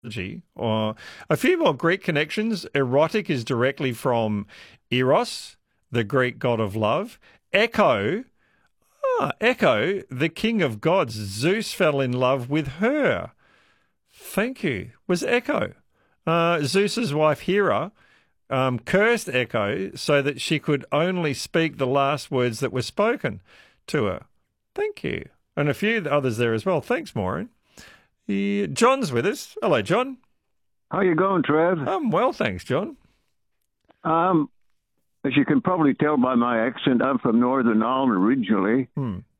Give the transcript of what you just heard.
or a few more Greek connections. Erotic is directly from Eros, the Greek god of love. Echo, Echo, the king of gods. Zeus fell in love with her. Thank you. Was Echo. Zeus's wife Hera cursed Echo so that she could only speak the last words that were spoken to her. Thank you. And a few others there as well. Thanks, Maureen. John's with us. Hello, John. How you going, Trev? I'm well, thanks, John. As you can probably tell by my accent, I'm from Northern Ireland originally.